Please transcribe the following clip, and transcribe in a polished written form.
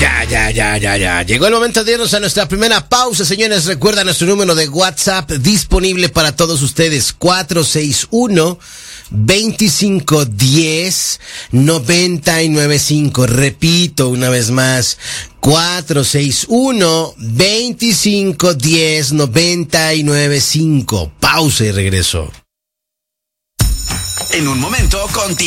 Ya. Llegó el momento de irnos a nuestra primera pausa, señores. Recuerda nuestro número de WhatsApp disponible para todos ustedes. 461-2510-995. Repito una vez más. 461-2510-995. Pausa y regreso. En un momento,